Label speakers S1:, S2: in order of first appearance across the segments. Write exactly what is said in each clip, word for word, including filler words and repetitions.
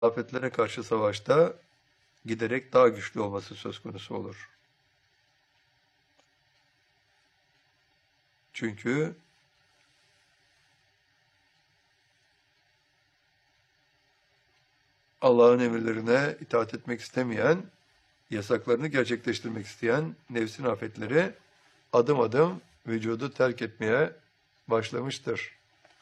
S1: afetlere karşı savaşta giderek daha güçlü olması söz konusu olur. Çünkü Allah'ın emirlerine itaat etmek istemeyen, yasaklarını gerçekleştirmek isteyen nefsin afetleri adım adım vücudu terk etmeye başlamıştır.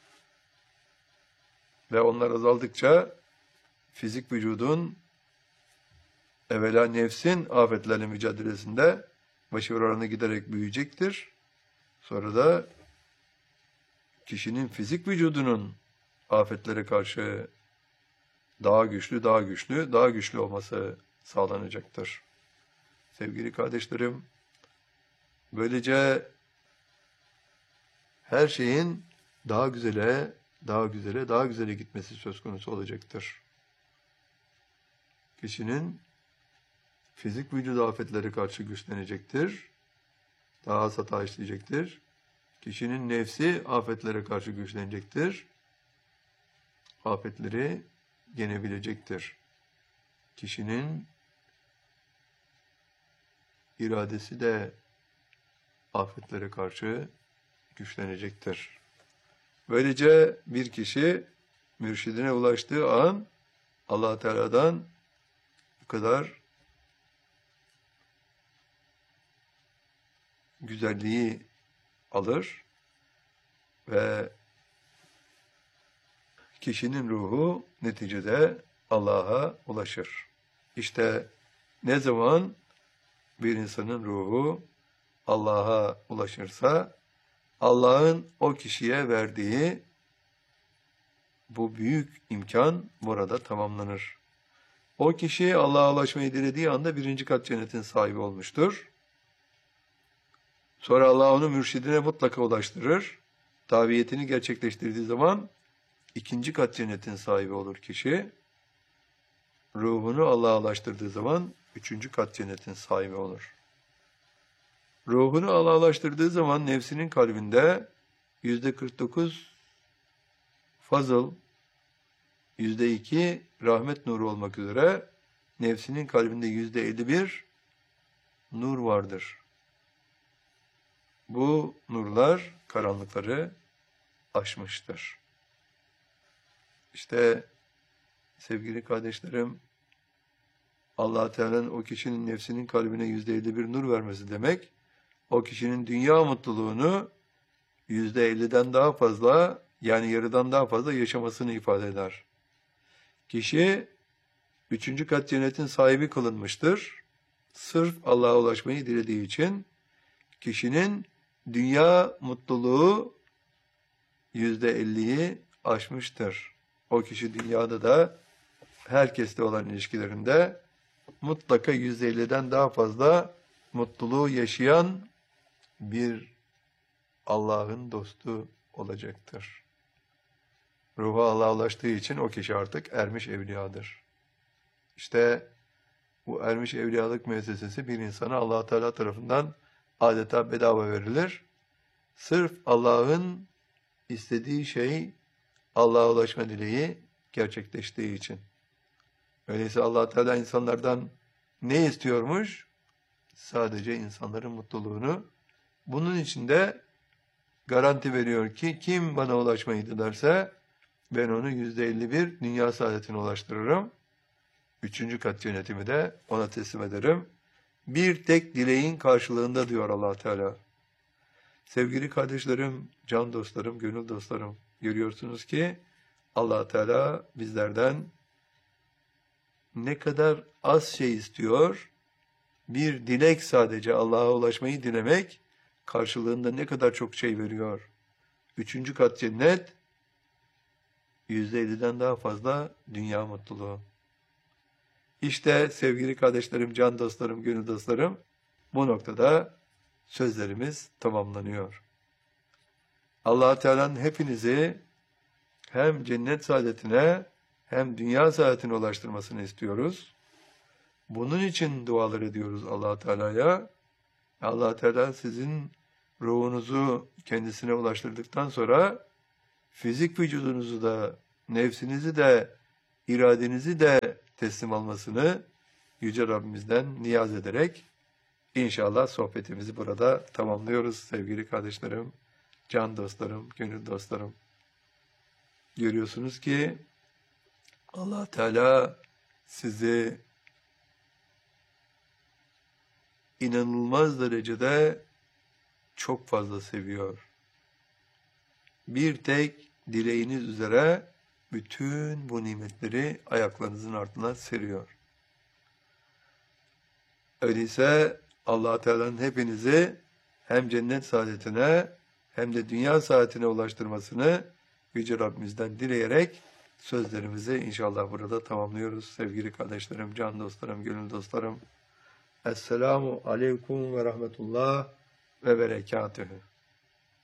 S1: Ve onlar azaldıkça fizik vücudun evvela nefsin afetlerle mücadelesinde başarı oranı giderek büyüyecektir. Sonra da kişinin fizik vücudunun afetlere karşı daha güçlü, daha güçlü, daha güçlü olması sağlanacaktır. Sevgili kardeşlerim, böylece her şeyin daha güzele, daha güzele, daha güzele gitmesi söz konusu olacaktır. Kişinin fizik vücudu afetlere karşı güçlenecektir. Daha az hata işleyecektir. Kişinin nefsi afetlere karşı güçlenecektir. Afetleri yenebilecektir. Kişinin iradesi de afetlere karşı güçlenecektir. Böylece bir kişi mürşidine ulaştığı an Allah Teala'dan bu kadar güzelliği alır ve kişinin ruhu neticede Allah'a ulaşır. İşte ne zaman bir insanın ruhu Allah'a ulaşırsa Allah'ın o kişiye verdiği bu büyük imkan burada tamamlanır. O kişi Allah'a ulaşmayı dilediği anda birinci kat cennetin sahibi olmuştur. Sonra Allah onu mürşidine mutlaka ulaştırır. Tabiyetini gerçekleştirdiği zaman ikinci kat cennetin sahibi olur kişi. Ruhunu Allah'a ulaştırdığı zaman üçüncü kat cennetin sahibi olur. Ruhunu Allah'a ulaştırdığı zaman nefsinin kalbinde yüzde kırk dokuz fazıl, yüzde iki rahmet nuru olmak üzere nefsinin kalbinde yüzde elli bir nur vardır. Bu nurlar karanlıkları aşmıştır. İşte sevgili kardeşlerim, Allah Teala'nın o kişinin nefsinin kalbine yüzde elli bir nur vermesi demek, o kişinin dünya mutluluğunu yüzde elliden daha fazla, yani yarıdan daha fazla yaşamasını ifade eder. Kişi üçüncü kat cennetin sahibi kılınmıştır. Sırf Allah'a ulaşmayı dilediği için kişinin dünya mutluluğu yüzde elliyi aşmıştır. O kişi dünyada da herkesle olan ilişkilerinde mutlaka yüzde elliden daha fazla mutluluğu yaşayan bir Allah'ın dostu olacaktır. Ruhu Allah'a ulaştığı için o kişi artık ermiş evliyadır. İşte bu ermiş evliyalık müessesesi bir insana Allah Teala tarafından adeta bedava verilir. Sırf Allah'ın istediği şey Allah'a ulaşma dileği gerçekleştiği için. Öyleyse Allah Teala insanlardan ne istiyormuş? Sadece insanların mutluluğunu. Bunun için de garanti veriyor ki kim bana ulaşmayı dilerse ben onu yüzde elli bir dünya saadetine ulaştırırım. Üçüncü kat cennetimi de ona teslim ederim. Bir tek dileğin karşılığında diyor Allah Teala. Sevgili kardeşlerim, can dostlarım, gönül dostlarım, görüyorsunuz ki Allah Teala bizlerden ne kadar az şey istiyor, bir dilek sadece Allah'a ulaşmayı dilemek karşılığında ne kadar çok şey veriyor. Üçüncü kat cennet, yüzde elliden daha fazla dünya mutluluğu. İşte sevgili kardeşlerim, can dostlarım, gönül dostlarım, bu noktada sözlerimiz tamamlanıyor. Allah Teala'nın hepinizi hem cennet saadetine hem dünya saadetine ulaştırmasını istiyoruz. Bunun için dualar ediyoruz Allah Teala'ya. Allah Teala sizin ruhunuzu kendisine ulaştırdıktan sonra fizik vücudunuzu da nefsinizi de iradenizi de teslim almasını Yüce Rabbimizden niyaz ederek inşallah sohbetimizi burada tamamlıyoruz sevgili kardeşlerim, can dostlarım, gönül dostlarım. Görüyorsunuz ki Allah Teala sizi inanılmaz derecede çok fazla seviyor. Bir tek dileğiniz üzere bütün bu nimetleri ayaklarınızın altına seriyor. Öyleyse Allah Teala'nın hepinizi hem cennet saadetine hem de dünya saadetine ulaştırmasını Yüce Rabbimizden dileyerek sözlerimizi inşallah burada tamamlıyoruz. Sevgili kardeşlerim, can dostlarım, gönül dostlarım. Esselamu aleyküm ve rahmetullah ve berekatühü.